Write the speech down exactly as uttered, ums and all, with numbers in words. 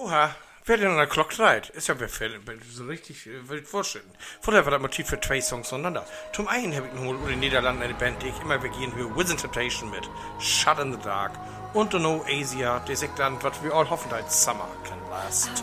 Oha, wer denn an der Glock dreht? Ist ja befehl, so richtig äh, wild vorstellen. Vorher war das Motiv für zwei Songs voneinander. Zum einen habe ich noch in den Niederlanden eine Band, die ich immer begehen höre, Within Temptation mit Shut in the Dark. Und dann noch Asia, der sagt dann, was wir all hoffen, als Summer can last.